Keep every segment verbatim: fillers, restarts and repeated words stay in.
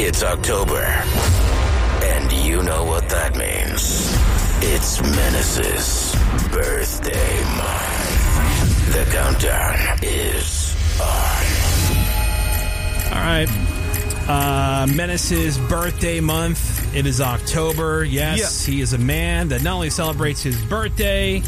It's October, and you know what that means. It's Menace's birthday month. The countdown is on. All right. Uh, Menace's birthday month. It is October. Yes, yeah. He is a man that not only celebrates his birthday,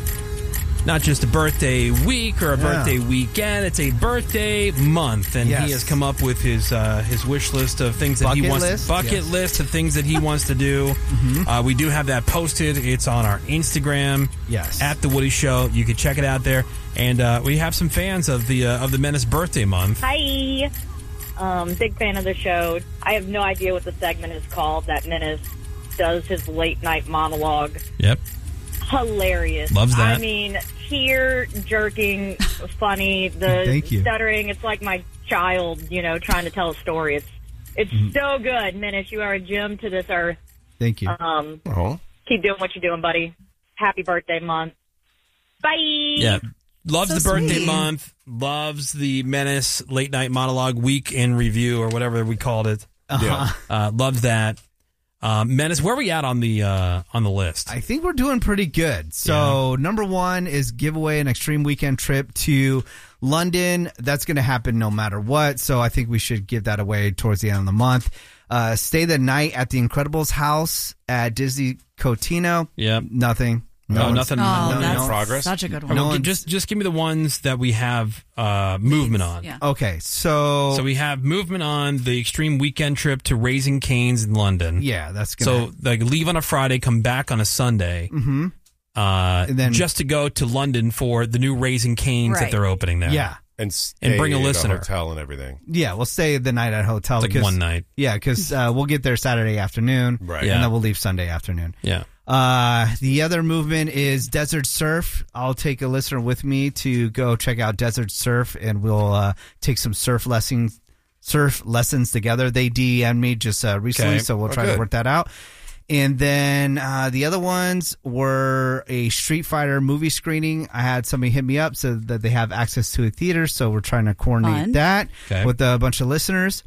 not just a birthday week or a yeah. birthday weekend, it's a birthday month. And yes. he has come up with his uh, his wish list of things that bucket he wants list? to, bucket yes. list of things that he wants to do. mm-hmm. uh, we do have that posted. It's on our Instagram. Yes. At The Woody Show. You can check it out there. And uh, we have some fans of the uh, of the Menace birthday month. Hi. Um, big fan of the show. I have no idea what the segment is called that Menace does his late night monologue. Yep. Hilarious. Loves that. I mean, tear jerking, funny. The Thank you. stuttering. It's like my child, you know, trying to tell a story. It's it's mm-hmm. so good, Menace. You are a gem to this earth. Thank you. Um, oh. Keep doing what you're doing, buddy. Happy birthday month. Bye. Yeah. Loves so the birthday sweet. month. Loves the Menace late night monologue week in review or whatever we called it. Uh-huh. Uh, loves that. Um, Menace, where are we at on the uh, on the list? I think we're doing pretty good. So yeah. number one is give away an extreme weekend trip to London. That's going to happen no matter what. So I think we should give that away towards the end of the month. Uh, stay the night at the Incredibles house at Disney Cotino. Yeah. Nothing. No, no nothing. Oh, no, that's no progress. Such a good one. No, just just give me the ones that we have uh, movement on. Yeah. Okay, so so we have movement on the extreme weekend trip to Raising Cane's in London. Yeah, that's gonna. So like leave on a Friday, come back on a Sunday, mm-hmm. uh, and then just to go to London for the new Raising Cane's right. that they're opening there. Yeah. And, and bring a listener. At a hotel and everything. Yeah, we'll stay the night at a hotel. It's like because, one night. Yeah, because uh, we'll get there Saturday afternoon, right? And yeah. then we'll leave Sunday afternoon. Yeah. Uh, the other movement is Desert Surf. I'll take a listener with me to go check out Desert Surf, and we'll uh, take some surf lessons, surf lessons together. They D M'd me just uh, recently, okay. so we'll oh, try good. to work that out. And then uh, the other ones were a Street Fighter movie screening. I had somebody hit me up so that they have access to a theater, so we're trying to coordinate Fun. that okay. with a bunch of listeners.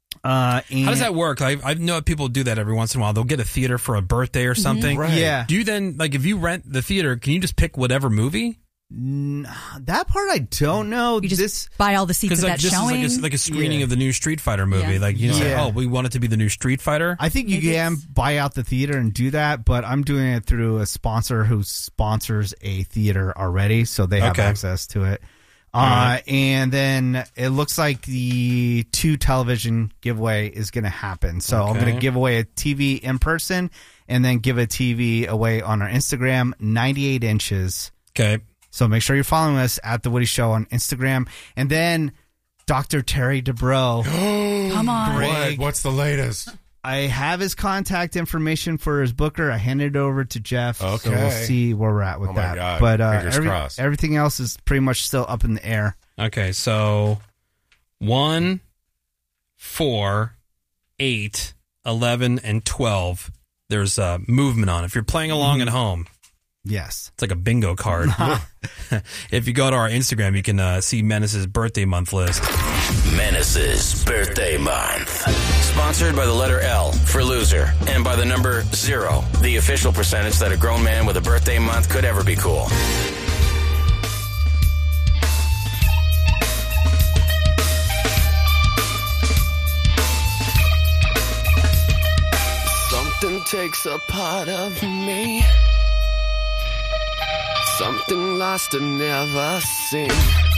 Uh, and How does that work? I, I know people do that every once in a while. They'll get a theater for a birthday or something. Mm-hmm. Right. Yeah. Do you then, like, if you rent the theater, can you just pick whatever movie? That part I don't know. You just this buy all the seats of like, that this showing. is like a, like a screening Yeah. of the new Street Fighter movie. Yeah. Like, you know, Yeah. like, oh, we want it to be the new Street Fighter. I think you Maybe can it's- buy out the theater and do that, but I'm doing it through a sponsor who sponsors a theater already, so they have Okay. access to it. Uh, right. And then it looks like the two television giveaway is going to happen. So I'm Okay. going to give away a T V in person and then give a T V away on our Instagram, ninety-eight inches. Okay. So make sure you're following us at The Woody Show on Instagram. And then Doctor Terry Dubrow. Come on. What? What's the latest? I have his contact information for his booker. I handed it over to Jeff. Okay. So we'll see where we're at with Oh, my that. God. But uh, Fingers every- crossed. everything else is pretty much still up in the air. Okay. So one, four, eight, eleven, and twelve. There's uh, movement on. If you're playing along Mm-hmm. at home, Yes. it's like a bingo card. If you go to our Instagram, you can uh, see Menace's birthday month list. Menace's birthday month. Sponsored by the letter L for loser and by the number zero, the official percentage that a grown man with a birthday month could ever be cool. Something takes a part of me. Something lost and never seen.